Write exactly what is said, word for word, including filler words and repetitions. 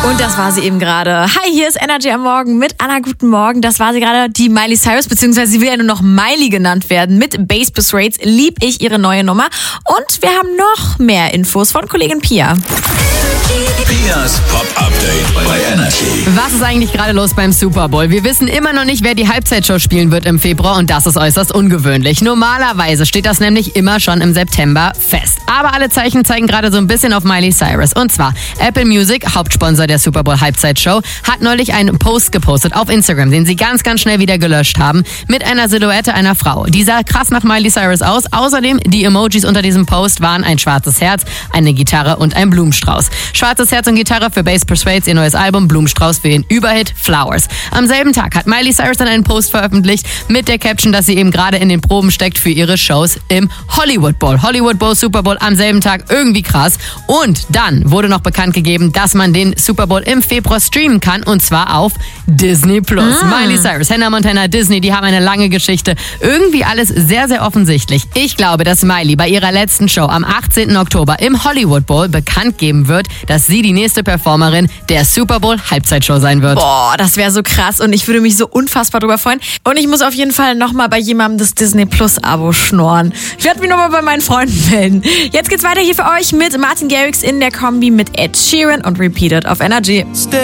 Und das war sie eben gerade. Hi, hier ist Energy am Morgen mit Anna. Guten Morgen. Das war sie gerade, die Miley Cyrus, beziehungsweise sie will ja nur noch Miley genannt werden. Mit Bass bis Rates lieb ich ihre neue Nummer. Und wir haben noch mehr Infos von Kollegin Pia. Pias Pop-Update bei Energy. Was ist eigentlich gerade los beim Super Bowl? Wir wissen immer noch nicht, wer die Halbzeitshow spielen wird im Februar und das ist äußerst ungewöhnlich. Normalerweise steht das nämlich immer schon im September fest. Aber alle Zeichen zeigen gerade so ein bisschen auf Miley Cyrus. Und zwar Apple Music, Hauptsponsor der Super Bowl Halbzeitshow, hat neulich einen Post gepostet auf Instagram, den sie ganz, ganz schnell wieder gelöscht haben, mit einer Silhouette einer Frau. Die sah krass nach Miley Cyrus aus. Außerdem, die Emojis unter diesem Post waren ein schwarzes Herz, eine Gitarre und ein Blumenstrauß. Schwarzes Herz und Gitarre für Bass Persuades, ihr neues Album, Blumenstrauß für ihren Überhit Flowers. Am selben Tag hat Miley Cyrus dann einen Post veröffentlicht mit der Caption, dass sie eben gerade in den Proben steckt für ihre Shows im Hollywood Bowl. Hollywood Bowl, Super Bowl am selben Tag, irgendwie krass. Und dann wurde noch bekannt gegeben, dass man den Super Bowl im Februar streamen kann und zwar auf Disney Plus. Mm. Miley Cyrus, Hannah Montana, Disney, die haben eine lange Geschichte. Irgendwie alles sehr, sehr offensichtlich. Ich glaube, dass Miley bei ihrer letzten Show am achtzehnten Oktober im Hollywood Bowl bekannt geben wird, dass sie die nächste Performerin der Super Bowl Halbzeitshow sein wird. Boah, das wäre so krass und ich würde mich so unfassbar drüber freuen. Und ich muss auf jeden Fall nochmal bei jemandem das Disney Plus Abo schnorren. Ich werde mich nochmal bei meinen Freunden melden. Jetzt geht's weiter hier für euch mit Martin Garrix in der Kombi mit Ed Sheeran und Repeated auf Energy.